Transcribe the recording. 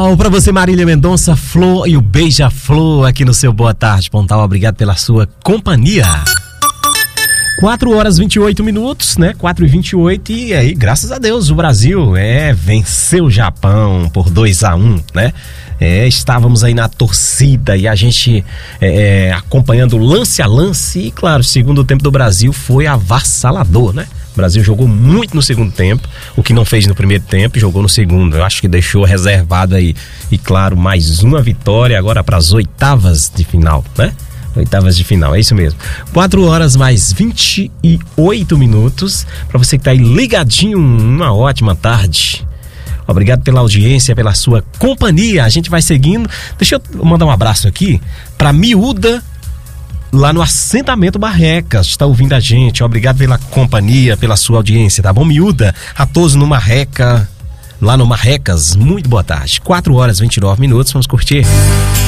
Pontal, pra você Marília Mendonça, Flor e o Beija-Flor aqui no seu Boa Tarde Pontal, obrigado pela sua companhia. 4h28, né? 4h28 e aí, graças a Deus, o Brasil venceu o Japão por 2-1, né? Estávamos aí na torcida e a gente acompanhando lance a lance e, claro, o segundo tempo do Brasil foi avassalador, né? O Brasil jogou muito no segundo tempo, o que não fez no primeiro tempo, jogou no segundo. Eu acho que deixou reservado aí. E, claro, mais uma vitória agora para as oitavas de final, né? Oitavas de final, é isso mesmo. 4h28 para você que tá aí ligadinho, uma ótima tarde. Obrigado pela audiência, pela sua companhia. A gente vai seguindo. Deixa eu mandar um abraço aqui pra Miúda, lá no assentamento Marrecas, está ouvindo a gente. Obrigado pela companhia, pela sua audiência, tá bom, Miúda? A todos no Marreca, lá no Marrecas, muito boa tarde. 4h29, vamos curtir.